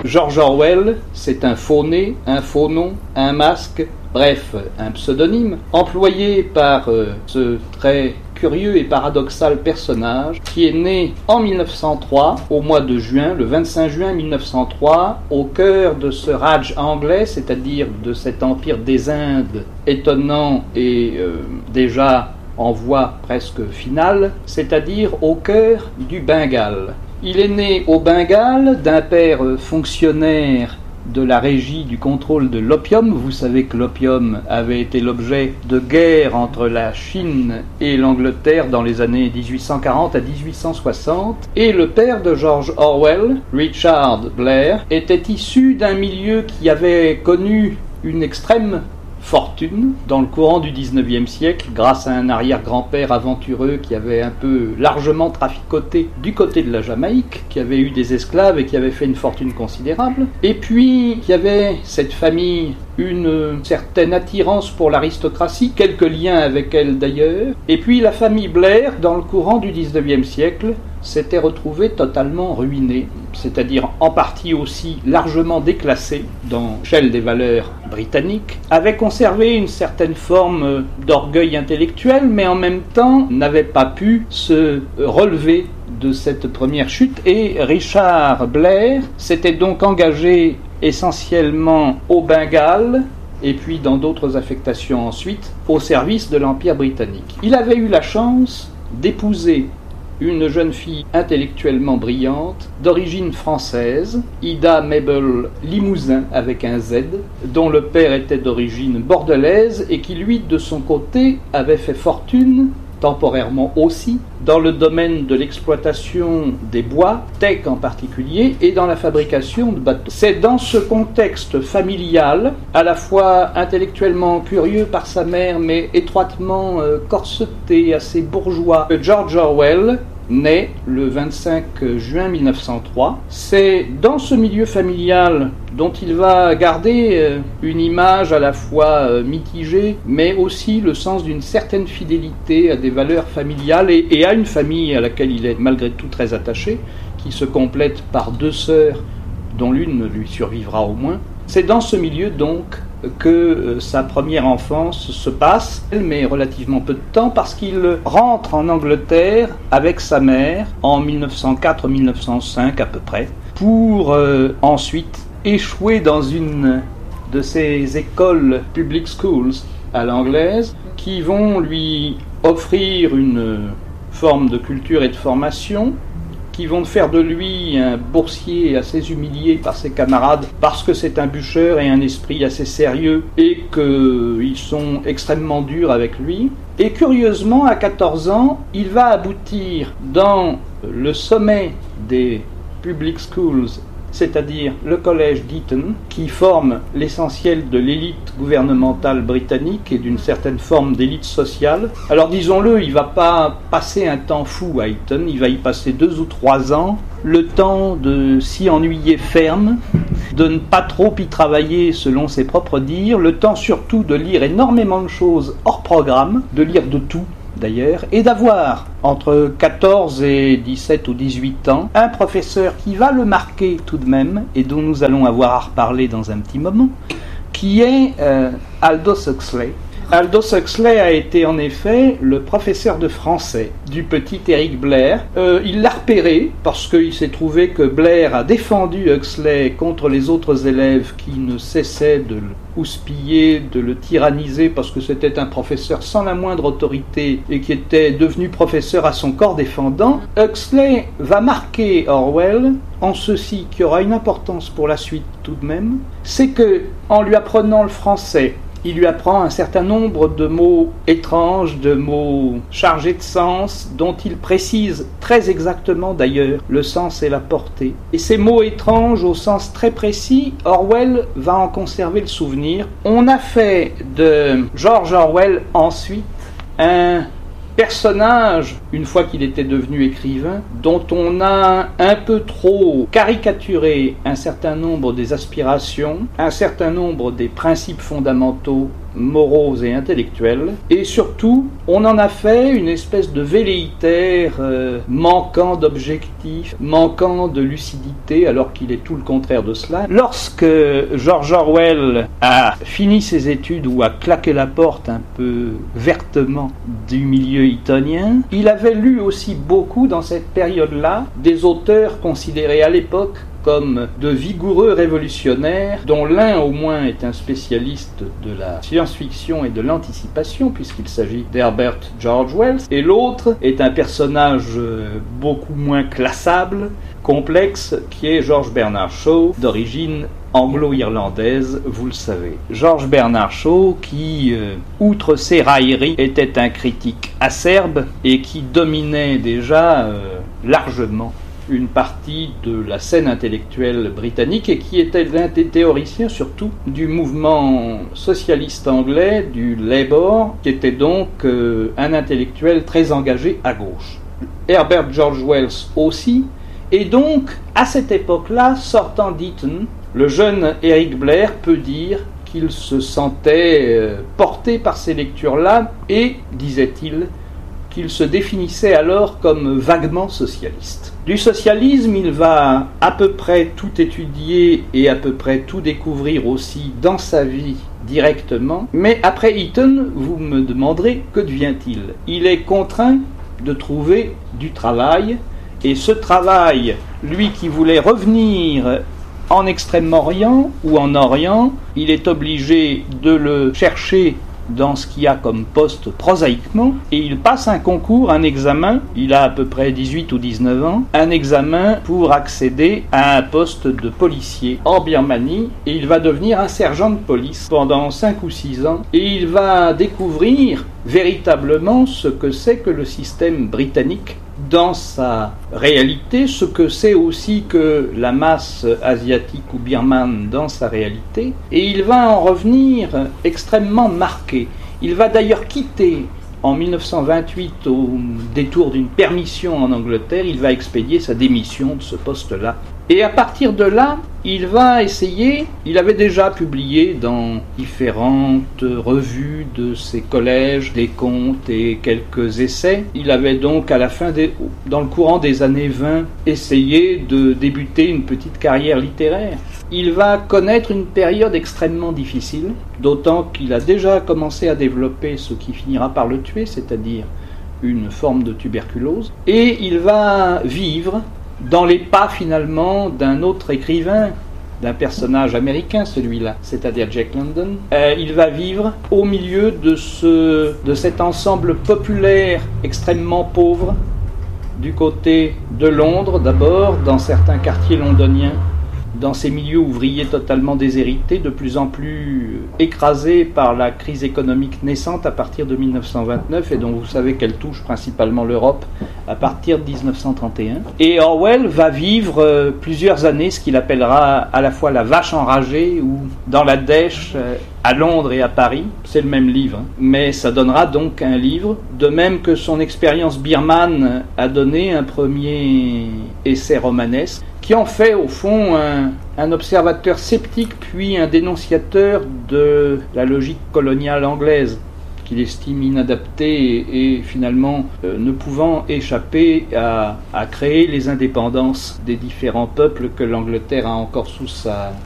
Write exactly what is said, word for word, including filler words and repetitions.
George Orwell, c'est un faux nez, un faux nom, un masque, bref, un pseudonyme, employé par euh, ce très curieux et paradoxal personnage qui est né en mille neuf cent trois, au mois de juin, le vingt-cinq juin mille neuf cent trois, au cœur de ce Raj anglais, c'est-à-dire de cet empire des Indes étonnant et euh, déjà en voie presque finale, c'est-à-dire au cœur du Bengale. Il est né au Bengale d'un père fonctionnaire de la régie du contrôle de l'opium. Vous savez que l'opium avait été l'objet de guerres entre la Chine et l'Angleterre dans les années dix-huit cent quarante à dix-huit cent soixante. Et le père de George Orwell, Richard Blair, était issu d'un milieu qui avait connu une extrême fortune dans le courant du dix-neuvième siècle grâce à un arrière-grand-père aventureux qui avait un peu largement traficoté du côté de la Jamaïque, qui avait eu des esclaves et qui avait fait une fortune considérable. Et puis il y avait cette famille une certaine attirance pour l'aristocratie, quelques liens avec elle d'ailleurs. Et puis la famille Blair, dans le courant du dix-neuvième siècle, s'était retrouvée totalement ruinée, c'est-à-dire en partie aussi largement déclassée dans l'échelle des valeurs britanniques, avait conservé une certaine forme d'orgueil intellectuel, mais en même temps n'avait pas pu se relever de cette première chute, et Richard Blair s'était donc engagé essentiellement au Bengale, et puis dans d'autres affectations ensuite, au service de l'Empire britannique. Il avait eu la chance d'épouser une jeune fille intellectuellement brillante, d'origine française, Ida Mabel Limousin avec un Z, dont le père était d'origine bordelaise et qui lui, de son côté, avait fait fortune, temporairement aussi, dans le domaine de l'exploitation des bois, teck en particulier, et dans la fabrication de bateaux. C'est dans ce contexte familial, à la fois intellectuellement curieux par sa mère, mais étroitement euh, corseté, assez bourgeois, que George Orwell naît le vingt-cinq juin mille neuf cent trois. C'est dans ce milieu familial dont il va garder une image à la fois mitigée, mais aussi le sens d'une certaine fidélité à des valeurs familiales et, et à une famille à laquelle il est malgré tout très attaché, qui se complète par deux sœurs dont l'une lui survivra au moins. C'est dans ce milieu donc que sa première enfance se passe, mais relativement peu de temps, parce qu'il rentre en Angleterre avec sa mère en mille neuf cent quatre mille neuf cent cinq à peu près, pour euh, ensuite échouer dans une de ces écoles public schools à l'anglaise, qui vont lui offrir une forme de culture et de formation, qui vont faire de lui un boursier assez humilié par ses camarades parce que c'est un bûcheur et un esprit assez sérieux et qu'ils sont extrêmement durs avec lui. Et curieusement, à quatorze ans, il va aboutir dans le sommet des public schools, c'est-à-dire le collège d'Eton, qui forme l'essentiel de l'élite gouvernementale britannique et d'une certaine forme d'élite sociale. Alors disons-le, il ne va pas passer un temps fou à Eton, il va y passer deux ou trois ans, le temps de s'y ennuyer ferme, de ne pas trop y travailler selon ses propres dires, le temps surtout de lire énormément de choses hors programme, de lire de tout d'ailleurs, et d'avoir entre quatorze et dix-sept ou dix-huit ans un professeur qui va le marquer tout de même, et dont nous allons avoir à reparler dans un petit moment, qui est euh, Aldous Huxley. Aldous Huxley a été en effet le professeur de français du petit Eric Blair. Euh, il l'a repéré parce qu'il s'est trouvé que Blair a défendu Huxley contre les autres élèves qui ne cessaient de le houspiller, de le tyranniser parce que c'était un professeur sans la moindre autorité et qui était devenu professeur à son corps défendant. Huxley va marquer Orwell en ceci qui aura une importance pour la suite tout de même, c'est que en lui apprenant le français, il lui apprend un certain nombre de mots étranges, de mots chargés de sens, dont il précise très exactement d'ailleurs le sens et la portée. Et ces mots étranges au sens très précis, Orwell va en conserver le souvenir. On a fait de George Orwell ensuite un personnage, une fois qu'il était devenu écrivain, dont on a un peu trop caricaturé un certain nombre des aspirations, un certain nombre des principes fondamentaux moraux et intellectuels, et surtout, on en a fait une espèce de velléitaire euh, manquant d'objectif, manquant de lucidité, alors qu'il est tout le contraire de cela. Lorsque George Orwell a fini ses études ou a claqué la porte un peu vertement du milieu eatonien, il avait lu aussi beaucoup dans cette période-là des auteurs considérés à l'époque comme de vigoureux révolutionnaires, dont l'un au moins est un spécialiste de la science-fiction et de l'anticipation, puisqu'il s'agit d'Herbert George Wells, et l'autre est un personnage beaucoup moins classable, complexe, qui est George Bernard Shaw, d'origine anglo-irlandaise, vous le savez. George Bernard Shaw, qui, euh, outre ses railleries, était un critique acerbe et qui dominait déjà euh, largement une partie de la scène intellectuelle britannique et qui était l'un des théoriciens surtout du mouvement socialiste anglais, du Labour, qui était donc euh, un intellectuel très engagé à gauche. Herbert George Wells aussi, et donc à cette époque-là, sortant d'Eton, le jeune Eric Blair peut dire qu'il se sentait euh, porté par ces lectures-là et, disait-il, qu'il se définissait alors comme vaguement socialiste. Du socialisme, il va à peu près tout étudier et à peu près tout découvrir aussi dans sa vie directement. Mais après Eton, vous me demanderez, que devient-il ? Il est contraint de trouver du travail, et ce travail, lui qui voulait revenir en Extrême-Orient ou en Orient, il est obligé de le chercher dans ce qu'il y a comme poste prosaïquement, et il passe un concours, un examen, il a à peu près dix-huit ou dix-neuf ans, un examen pour accéder à un poste de policier en Birmanie, et il va devenir un sergent de police pendant cinq ou six ans, et il va découvrir véritablement ce que c'est que le système britannique dans sa réalité, ce que c'est aussi que la masse asiatique ou birmane dans sa réalité, et il va en revenir extrêmement marqué. Il va d'ailleurs quitter en mille neuf cent vingt-huit, au détour d'une permission en Angleterre, il va expédier sa démission de ce poste-là. Et à partir de là, il va essayer, il avait déjà publié dans différentes revues de ses collèges des contes et quelques essais. Il avait donc à la fin des, dans le courant des années vingt, essayé de débuter une petite carrière littéraire. Il va connaître une période extrêmement difficile, d'autant qu'il a déjà commencé à développer ce qui finira par le tuer, c'est-à-dire une forme de tuberculose, et il va vivre dans les pas finalement d'un autre écrivain, d'un personnage américain celui-là, c'est-à-dire Jack London. Euh, il va vivre au milieu de, ce, de cet ensemble populaire extrêmement pauvre, du côté de Londres d'abord, dans certains quartiers londoniens, dans ces milieux ouvriers totalement déshérités, de plus en plus écrasés par la crise économique naissante à partir de mille neuf cent vingt-neuf et dont vous savez qu'elle touche principalement l'Europe à partir de dix-neuf cent trente et un. Et Orwell va vivre euh, plusieurs années ce qu'il appellera à la fois la vache enragée ou dans la dèche euh, à Londres et à Paris. C'est le même livre, hein. Mais ça donnera donc un livre, de même que son expérience birmane a donné un premier essai romanesque qui en fait au fond un, un observateur sceptique puis un dénonciateur de la logique coloniale anglaise qu'il estime inadaptée et, et finalement euh, ne pouvant échapper à, à créer les indépendances des différents peuples que l'Angleterre a encore sous sa